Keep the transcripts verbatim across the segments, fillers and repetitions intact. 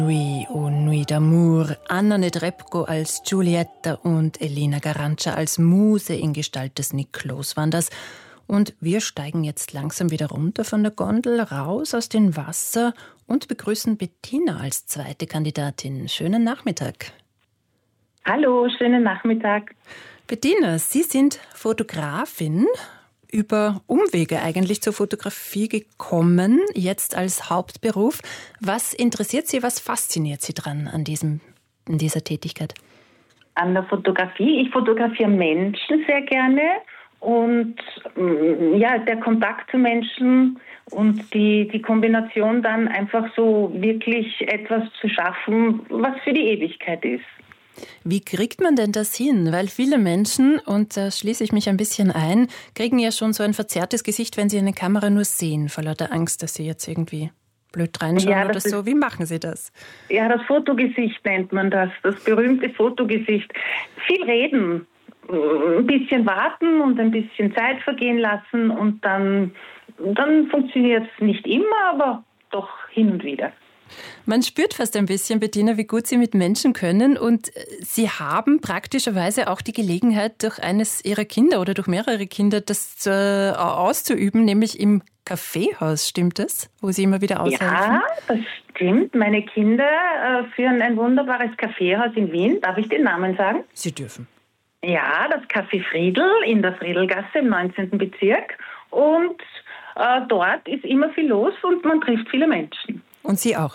Nuit o Nuit d'Amour, Anna Netrebko als Giulietta und Elena Garanca als Muse in Gestalt des Nikolaus waren das. Und wir steigen jetzt langsam wieder runter von der Gondel, raus aus dem Wasser und begrüßen Bettina als zweite Kandidatin. Schönen Nachmittag. Hallo, schönen Nachmittag. Bettina, Sie sind Fotografin, über Umwege eigentlich zur Fotografie gekommen, jetzt als Hauptberuf. Was interessiert Sie, was fasziniert Sie dran an diesem, an dieser Tätigkeit? An der Fotografie? Ich fotografiere Menschen sehr gerne und ja, der Kontakt zu Menschen und die, die Kombination dann einfach so wirklich etwas zu schaffen, was für die Ewigkeit ist. Wie kriegt man denn das hin? Weil viele Menschen, und da schließe ich mich ein bisschen ein, kriegen ja schon so ein verzerrtes Gesicht, wenn sie eine Kamera nur sehen, vor lauter Angst, dass sie jetzt irgendwie blöd reinschauen ja, oder so. Ist, Wie machen Sie das? Ja, das Fotogesicht nennt man das, das berühmte Fotogesicht. Viel reden, ein bisschen warten und ein bisschen Zeit vergehen lassen und dann, dann funktioniert es nicht immer, aber doch hin und wieder. Man spürt fast ein bisschen, Bettina, wie gut Sie mit Menschen können, und Sie haben praktischerweise auch die Gelegenheit, durch eines Ihrer Kinder oder durch mehrere Kinder das äh, auszuüben, nämlich im Kaffeehaus, stimmt das? Wo Sie immer wieder aushelfen? Ja, das stimmt. Meine Kinder äh, führen ein wunderbares Kaffeehaus in Wien. Darf ich den Namen sagen? Sie dürfen. Ja, das Café Friedl in der Friedlgasse im neunzehnten Bezirk. Und äh, dort ist immer viel los und man trifft viele Menschen. Und Sie auch?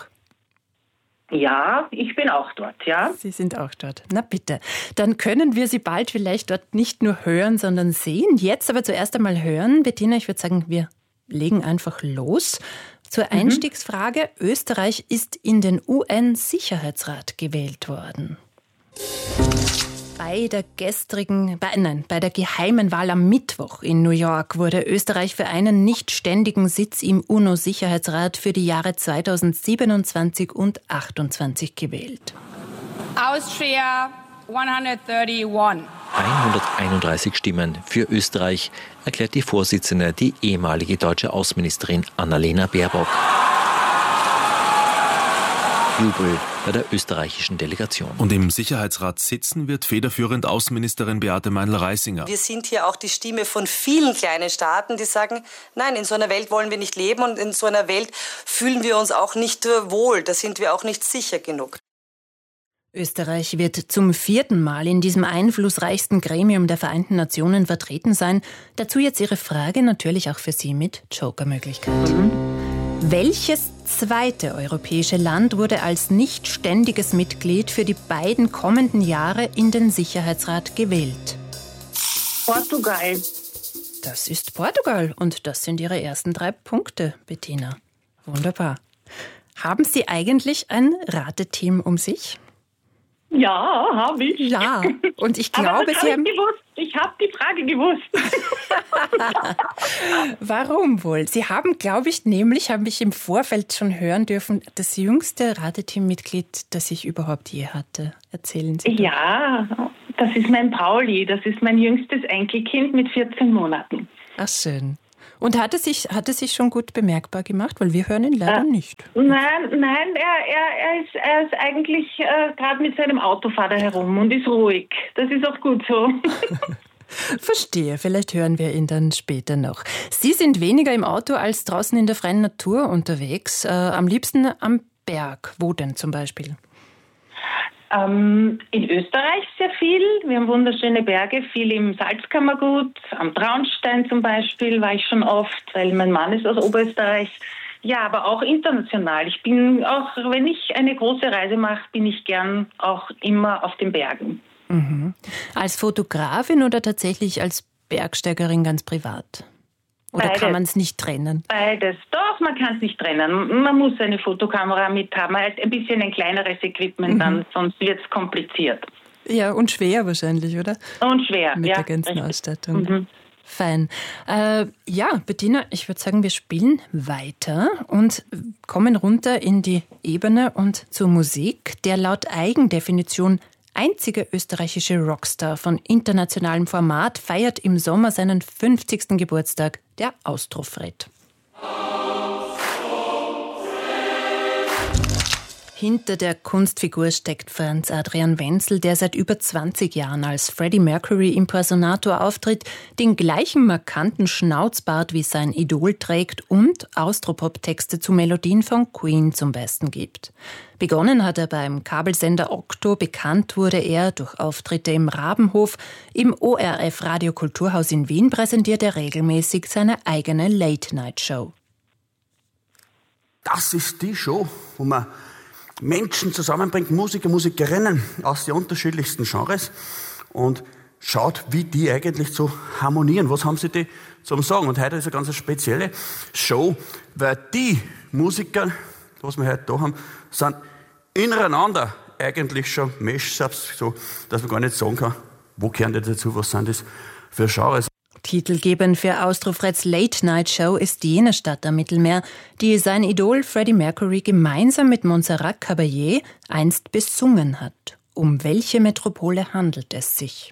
Ja, ich bin auch dort, ja. Sie sind auch dort. Na bitte. Dann können wir Sie bald vielleicht dort nicht nur hören, sondern sehen. Jetzt aber zuerst einmal hören. Bettina, ich würde sagen, wir legen einfach los. Zur Einstiegsfrage. Mhm. Österreich ist in den U N-Sicherheitsrat gewählt worden. Bei der gestrigen, bei, nein, bei der geheimen Wahl am Mittwoch in New York wurde Österreich für einen nicht ständigen Sitz im UNO-Sicherheitsrat für die Jahre zweitausendsiebenundzwanzig und achtundzwanzig gewählt. Austria hunderteinunddreißig. hunderteinunddreißig Stimmen für Österreich, erklärt die Vorsitzende, die ehemalige deutsche Außenministerin Annalena Baerbock. Jubel bei der österreichischen Delegation. Und im Sicherheitsrat sitzen wird federführend Außenministerin Beate Meindl-Reisinger. Wir sind hier auch die Stimme von vielen kleinen Staaten, die sagen, nein, in so einer Welt wollen wir nicht leben und in so einer Welt fühlen wir uns auch nicht wohl, da sind wir auch nicht sicher genug. Österreich wird zum vierten Mal in diesem einflussreichsten Gremium der Vereinten Nationen vertreten sein. Dazu jetzt Ihre Frage, natürlich auch für Sie mit Joker-Möglichkeit. Mhm. Welches zweite europäische Land wurde als nicht ständiges Mitglied für die beiden kommenden Jahre in den Sicherheitsrat gewählt? Portugal. Das ist Portugal und das sind Ihre ersten drei Punkte, Bettina. Wunderbar. Haben Sie eigentlich ein Rateteam um sich? Ja, habe ich. Ja, und ich glaube, Aber das Sie hab haben... Ich gewusst. Ich habe die Frage gewusst. Warum wohl? Sie haben, glaube ich, nämlich, habe ich im Vorfeld schon hören dürfen, das jüngste Rateteam-Mitglied, das ich überhaupt je hatte. Erzählen Sie. Ja, das ist mein Pauli. Das ist mein jüngstes Enkelkind mit vierzehn Monaten. Ach, schön. Und hat es sich, hat es sich schon gut bemerkbar gemacht? Weil wir hören ihn leider äh, nicht. Nein, nein, er, er, er, ist, er ist eigentlich äh, gerade mit seinem Autofahrer herum und ist ruhig. Das ist auch gut so. Verstehe, vielleicht hören wir ihn dann später noch. Sie sind weniger im Auto als draußen in der freien Natur unterwegs. Äh, am liebsten am Berg. Wo denn zum Beispiel? Ähm, in Österreich sehr viel. Wir haben wunderschöne Berge, viel im Salzkammergut. Am Traunstein zum Beispiel war ich schon oft, weil mein Mann ist aus Oberösterreich. Ja, aber auch international. Ich bin auch, wenn ich eine große Reise mache, bin ich gern auch immer auf den Bergen. Mhm. Als Fotografin oder tatsächlich als Bergsteigerin ganz privat? Oder Beides. Kann man es nicht trennen? Beides. Doch, man kann es nicht trennen. Man muss eine Fotokamera mit haben. Ein bisschen ein kleineres Equipment mhm. dann, sonst wird es kompliziert. Ja, und schwer wahrscheinlich, oder? Und schwer, Mit ja. der ganzen richtig. Ausstattung. Mhm. Fein. Äh, ja, Bettina, ich würde sagen, wir spielen weiter und kommen runter in die Ebene und zur Musik. Der laut Eigendefinition einzige österreichische Rockstar von internationalem Format feiert im Sommer seinen fünfzigsten Geburtstag, der Austrofred. Hinter der Kunstfigur steckt Franz Adrian Wenzel, der seit über zwanzig Jahren als Freddie Mercury Impersonator auftritt, den gleichen markanten Schnauzbart wie sein Idol trägt und Austropop-Texte zu Melodien von Queen zum Besten gibt. Begonnen hat er beim Kabelsender Okto, bekannt wurde er durch Auftritte im Rabenhof. Im O R F Radio Kulturhaus in Wien präsentiert er regelmäßig seine eigene Late-Night-Show. Das ist die Show, wo man Menschen zusammenbringt, Musiker, Musikerinnen aus den unterschiedlichsten Genres und schaut, wie die eigentlich so harmonieren. Was haben sie die zum Sagen? Und heute ist eine ganz spezielle Show, weil die Musiker, was wir heute da haben, sind ineinander eigentlich schon Mashups, so dass man gar nicht sagen kann, wo gehören die dazu, was sind das für Genres. Titelgebend für Austrofreds Late-Night-Show ist jene Stadt am Mittelmeer, die sein Idol Freddie Mercury gemeinsam mit Montserrat Caballé einst besungen hat. Um welche Metropole handelt es sich?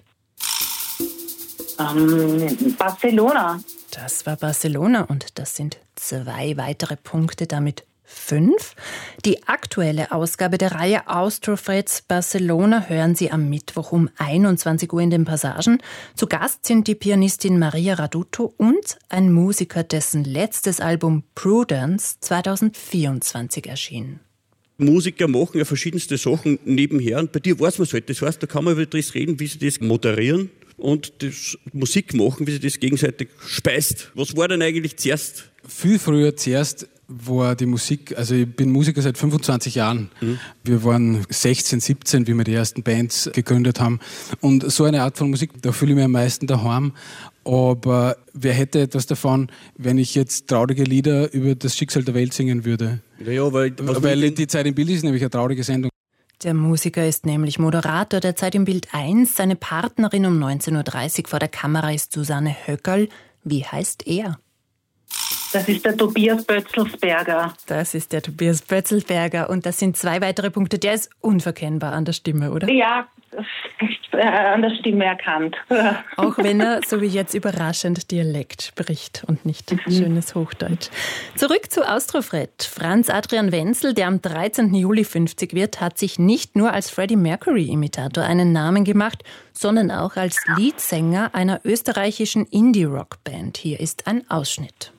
Ähm, Barcelona. Das war Barcelona und das sind zwei weitere Punkte, damit fünf. Die aktuelle Ausgabe der Reihe Austrofreds Barcelona hören Sie am Mittwoch um einundzwanzig Uhr in den Passagen. Zu Gast sind die Pianistin Maria Raduto und ein Musiker, dessen letztes Album Prudence zweitausendvierundzwanzig erschien. Musiker machen ja verschiedenste Sachen nebenher und bei dir weiß man es halt. Das heißt, da kann man über das reden, wie sie das moderieren und das Musik machen, wie sie das gegenseitig speist. Was war denn eigentlich zuerst? Viel früher zuerst war die Musik, also ich bin Musiker seit fünfundzwanzig Jahren. Mhm. Wir waren sechzehn, siebzehn, wie wir die ersten Bands gegründet haben. Und so eine Art von Musik, da fühle ich mich am meisten daheim. Aber wer hätte etwas davon, wenn ich jetzt traurige Lieder über das Schicksal der Welt singen würde? Ja, ja, weil, weil die Zeit im Bild ist nämlich eine traurige Sendung. Der Musiker ist nämlich Moderator der Zeit im Bild eins. Seine Partnerin um neunzehn Uhr dreißig vor der Kamera ist Susanne Höckerl. Wie heißt er? Das ist der Tobias Bötzelsberger. Das ist der Tobias Bötzelsberger und das sind zwei weitere Punkte. Der ist unverkennbar an der Stimme, oder? Ja, äh, an der Stimme erkannt. Auch wenn er, so wie jetzt, überraschend Dialekt spricht und nicht mhm. schönes Hochdeutsch. Zurück zu Austrofred. Franz Adrian Wenzel, der am dreizehnten Juli fünfzig wird, hat sich nicht nur als Freddie Mercury-Imitator einen Namen gemacht, sondern auch als Leadsänger einer österreichischen Indie-Rock-Band. Hier ist ein Ausschnitt.